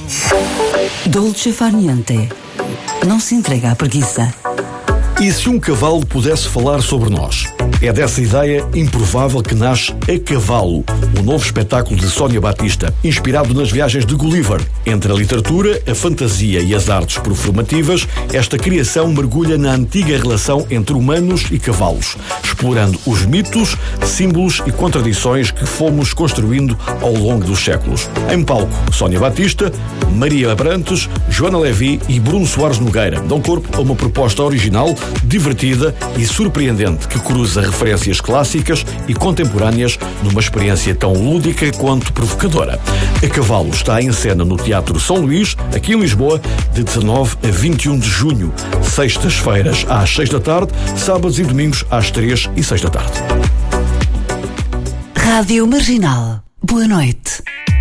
Dolce Far Niente. Não se entrega à preguiça. E se um cavalo pudesse falar sobre nós? É dessa ideia improvável que nasce A Cavalo, o novo espetáculo de Sónia Batista, inspirado nas viagens de Gulliver. Entre a literatura, a fantasia e as artes performativas, esta criação mergulha na antiga relação entre humanos e cavalos, explorando os mitos, símbolos e contradições que fomos construindo ao longo dos séculos. Em palco, Sónia Batista, Maria Abrantes, Joana Levi e Bruno Soares Nogueira dão corpo a uma proposta original, divertida e surpreendente que cruza referências clássicas e contemporâneas numa experiência tão lúdica quanto provocadora. A Cavalo está em cena no Teatro São Luís, aqui em Lisboa, de 19 a 21 de junho, sextas-feiras às 6 da tarde, sábados e domingos às 3 e 6 da tarde. Rádio Marginal. Boa noite.